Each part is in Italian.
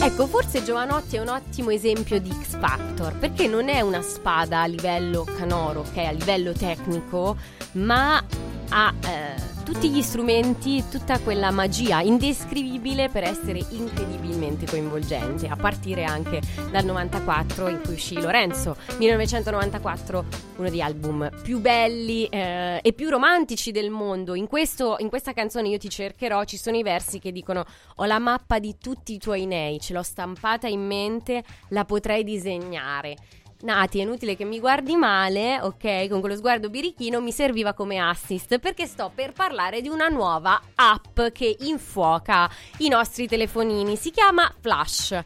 Ecco, forse Jovanotti è un ottimo esempio di X Factor, perché non è una spada a livello canoro, ok, a livello tecnico, ma ha tutti gli strumenti, tutta quella magia indescrivibile per essere incredibilmente coinvolgente, a partire anche dal 94 in cui uscì Lorenzo. 1994, uno degli album più belli e più romantici del mondo. In questa canzone Io ti cercherò ci sono i versi che dicono: ho la mappa di tutti i tuoi nei, ce l'ho stampata in mente, la potrei disegnare. Nati, è inutile che mi guardi male, ok? Con quello sguardo birichino mi serviva come assist, perché sto per parlare di una nuova app che infuoca i nostri telefonini. Si chiama Flush.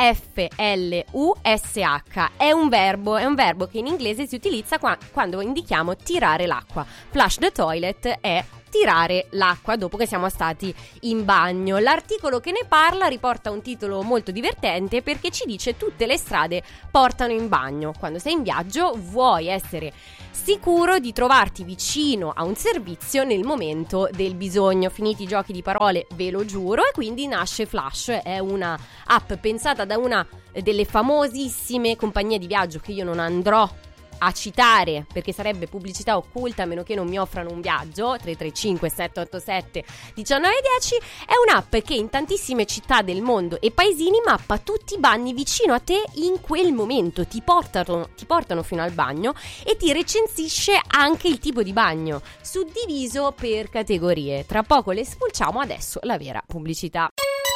F-L-U-S-H. È un verbo che in inglese si utilizza quando indichiamo tirare l'acqua. Flush the toilet è tirare l'acqua dopo che siamo stati in bagno. L'articolo che ne parla riporta un titolo molto divertente, perché ci dice: tutte le strade portano in bagno. Quando sei in viaggio vuoi essere sicuro di trovarti vicino a un servizio nel momento del bisogno. Finiti i giochi di parole, ve lo giuro, e quindi nasce Flush. È una app pensata da una delle famosissime compagnie di viaggio che io non andrò a citare perché sarebbe pubblicità occulta, a meno che non mi offrano un viaggio. 335 787 1910. È un'app che in tantissime città del mondo e paesini mappa tutti i bagni vicino a te in quel momento, ti portano fino al bagno e ti recensisce anche il tipo di bagno, suddiviso per categorie. Tra poco le spulciamo, adesso la vera pubblicità.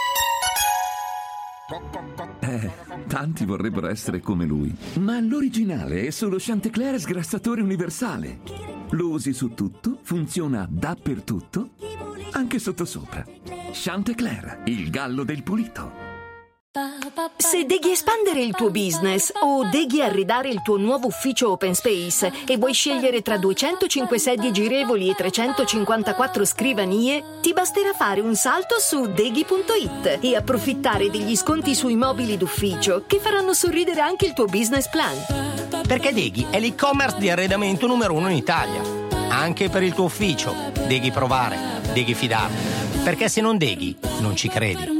Tanti vorrebbero essere come lui, ma l'originale è solo Chantecler sgrassatore universale. Lo usi su tutto, funziona dappertutto, anche sottosopra. Chantecler, il gallo del pulito. Se devi espandere il tuo business o devi arredare il tuo nuovo ufficio open space e vuoi scegliere tra 205 sedie girevoli e 354 scrivanie, ti basterà fare un salto su deghi.it e approfittare degli sconti sui mobili d'ufficio che faranno sorridere anche il tuo business plan. Perché Deghi è l'e-commerce di arredamento numero 1 in Italia. Anche per il tuo ufficio. Deghi provare, Deghi fidarti. Perché se non Deghi, non ci credi.